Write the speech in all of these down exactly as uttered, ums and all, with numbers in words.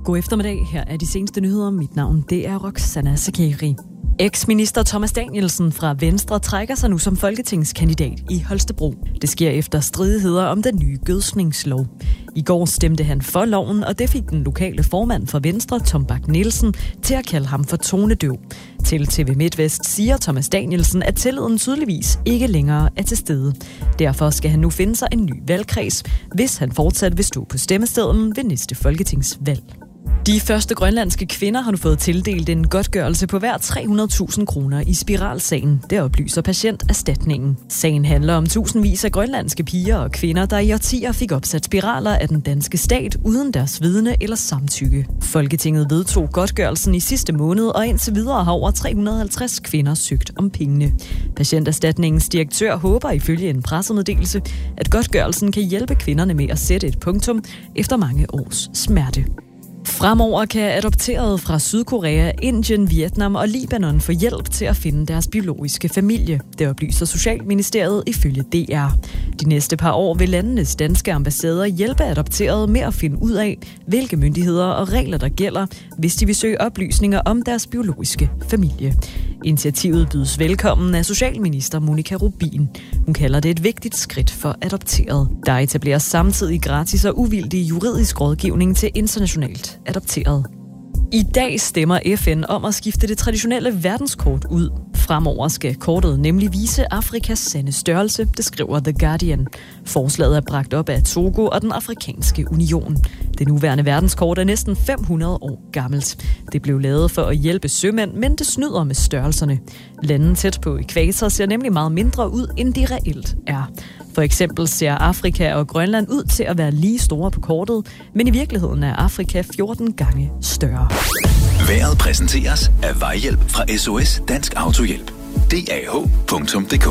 God eftermiddag. Her er de seneste nyheder. Mit navn det er Roxana Sakeri. Eks-minister Thomas Danielsen fra Venstre trækker sig nu som folketingskandidat i Holstebro. Det sker efter stridigheder om den nye gødskningslov. I går stemte han for loven, og det fik den lokale formand for Venstre, Tom Bak Nielsen, til at kalde ham for tonedøv. Til T V MidtVest siger Thomas Danielsen, at tilliden tydeligvis ikke længere er til stede. Derfor skal han nu finde sig en ny valgkreds, hvis han fortsat vil stå på stemmesteden ved næste folketingsvalg. De første grønlandske kvinder har nu fået tildelt en godtgørelse på hver tre hundrede tusind kroner i spiralsagen. Det oplyser patienterstatningen. Sagen handler om tusindvis af grønlandske piger og kvinder, der i årtier fik opsat spiraler af den danske stat uden deres vidne eller samtykke. Folketinget vedtog godtgørelsen i sidste måned, og indtil videre har over tre hundrede og halvtreds kvinder søgt om pengene. Patienterstatningens direktør håber ifølge en pressemeddelelse, at godtgørelsen kan hjælpe kvinderne med at sætte et punktum efter mange års smerte. Fremover kan adopterede fra Sydkorea, Indien, Vietnam og Libanon få hjælp til at finde deres biologiske familie. Det oplyser Socialministeriet ifølge D R. De næste par år vil landenes danske ambassader hjælpe adopterede med at finde ud af, hvilke myndigheder og regler der gælder, hvis de vil søge oplysninger om deres biologiske familie. Initiativet bydes velkommen af socialminister Monica Rubin. Hun kalder det et vigtigt skridt for adopterede. Der etableres samtidig gratis og uvildig juridisk rådgivning til internationalt adopterede. I dag stemmer F N om at skifte det traditionelle verdenskort ud. Fremover skal kortet nemlig vise Afrikas sande størrelse, det skriver The Guardian. Forslaget er bragt op af Togo og den Afrikanske Union. Det nuværende verdenskort er næsten fem hundrede år gammelt. Det blev lavet for at hjælpe sømænd, men det snyder med størrelserne. Landen tæt på ækvator ser nemlig meget mindre ud, end de reelt er. For eksempel ser Afrika og Grønland ud til at være lige store på kortet, men i virkeligheden er Afrika fjorten gange større. Vejret præsenteres af Vejhjælp fra S O S Dansk Autohjælp. D A H punktum d k.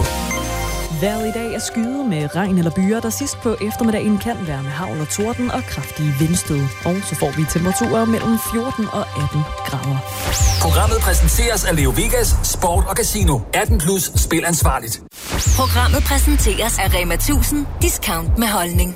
Vejret i dag er skyet med regn eller byer, der sidst på eftermiddagen kan være med hagl og torden og kraftige vindstød. Og så får vi temperaturer mellem fjorten og atten grader. Programmet præsenteres af Leo Vegas, Sport og Casino. atten plus, spil ansvarligt. Programmet præsenteres af Rema tusind, discount med holdning.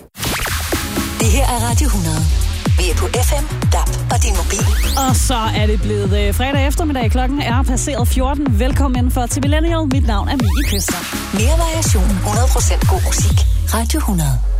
Det her er Radio hundrede. Vi er på F M, D A B og din mobil. Og så er det blevet øh, fredag eftermiddag. Klokken er passeret fjorten. Velkommen indenfor til Millennial. Mit navn er Mie Køster. Mere variation, hundrede procent god musik. Radio hundrede.